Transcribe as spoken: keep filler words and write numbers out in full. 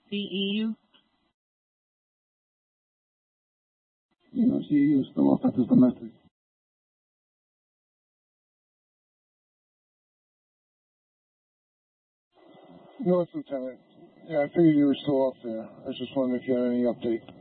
C E U? You know, C E U is still off at this domestic. No, it's Lieutenant. Yeah, I figured you were still off there. I was just wondering if you had any update.